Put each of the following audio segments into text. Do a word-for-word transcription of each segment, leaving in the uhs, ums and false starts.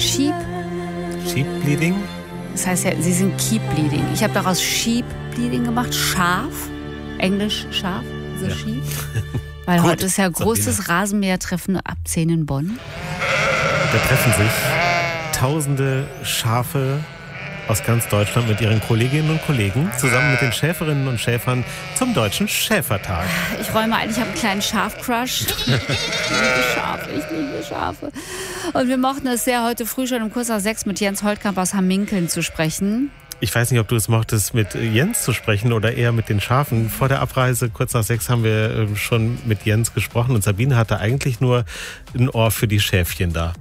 Sheep. Sheep Bleeding? Das heißt ja, sie sind Keep Bleeding. Ich habe daraus Sheep Bleeding gemacht. Schaf. Englisch Schaf. Also ja. Sheep. Weil heute ist ja großes Rasenmähertreffen ab zehn in Bonn. Da treffen sich tausende Schafe aus ganz Deutschland mit ihren Kolleginnen und Kollegen zusammen mit den Schäferinnen und Schäfern zum Deutschen Schäfertag. Ich räume ein, ich habe einen kleinen Schafcrush. Ich liebe Schafe, ich liebe Schafe. Und wir mochten es sehr, heute früh schon um kurz nach sechs mit Jens Holtkamp aus Hamminkeln zu sprechen. Ich weiß nicht, ob du es mochtest, mit Jens zu sprechen oder eher mit den Schafen. Vor der Abreise, kurz nach sechs, haben wir schon mit Jens gesprochen und Sabine hatte eigentlich nur ein Ohr für die Schäfchen da.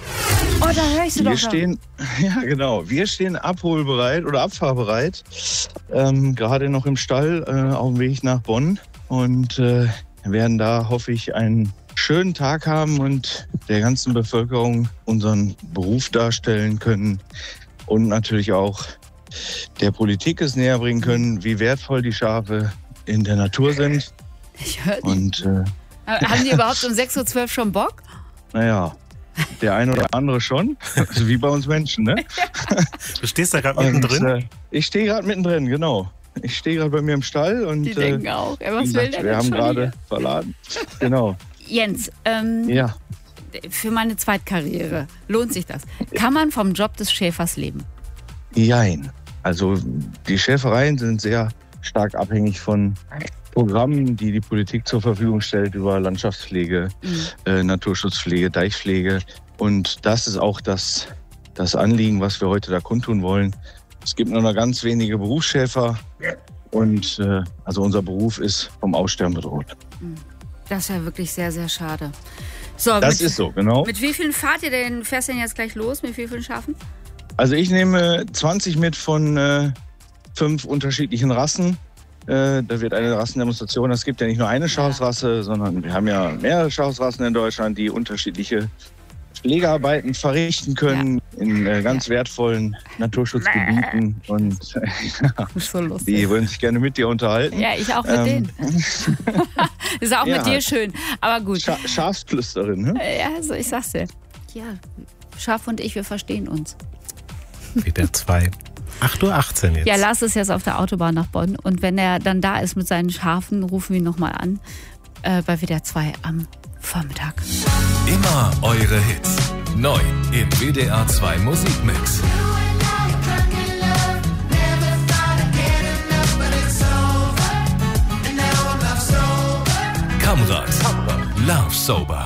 Oh, da höre ich sie doch. Wir stehen, ja genau, wir stehen abholbereit oder abfahrbereit, ähm, gerade noch im Stall äh, auf dem Weg nach Bonn und äh, werden da, hoffe ich, einen schönen Tag haben und der ganzen Bevölkerung unseren Beruf darstellen können und natürlich auch der Politik es näher bringen können, wie wertvoll die Schafe in der Natur sind. Ich höre und äh, Haben die überhaupt um sechs Uhr zwölf schon Bock? Naja. Der eine oder andere schon, also wie bei uns Menschen, ne? Du stehst da gerade mittendrin? Äh, ich stehe gerade mittendrin, genau. Ich stehe gerade bei mir im Stall und die äh, denken auch, ja, was will der wir haben gerade hier? verladen. Genau. Jens, ähm, ja. für meine Zweitkarriere lohnt sich das? Kann man vom Job des Schäfers leben? Jein. Also die Schäfereien sind sehr stark abhängig von Programmen, die die Politik zur Verfügung stellt über Landschaftspflege, mhm. äh, Naturschutzpflege, Deichpflege. Und das ist auch das, das Anliegen, was wir heute da kundtun wollen. Es gibt nur noch ganz wenige Berufsschäfer und äh, also unser Beruf ist vom Aussterben bedroht. Das ist ja wirklich sehr, sehr schade. So, das mit, ist so, genau. Mit wie vielen fahrt ihr denn, fährst du denn jetzt gleich los? Mit wie vielen Schafen? Also ich nehme zwanzig mit von äh, fünf unterschiedlichen Rassen. Da wird eine Rassendemonstration. Es gibt ja nicht nur eine Schafsrasse, sondern wir haben ja mehrere Schafsrassen in Deutschland, die unterschiedliche Pflegearbeiten verrichten können ja. in äh, ganz ja. wertvollen Naturschutzgebieten. Und äh, ja, so lustig. Die wollen sich gerne mit dir unterhalten. Ja, ich auch mit ähm, denen. Ist auch ja, mit dir schön. Aber gut. Scha- Schafsflüsterin, ne? Ja, also ich sag's dir. Ja, Schaf und ich, wir verstehen uns. Wieder zwei. acht Uhr achtzehn jetzt. Ja, Lars ist jetzt auf der Autobahn nach Bonn. Und wenn er dann da ist mit seinen Schafen, rufen wir ihn nochmal an. Äh, bei W D R zwei am Vormittag. Immer eure Hits. Neu im W D R zwei Musikmix. Kamrat. Love Sober.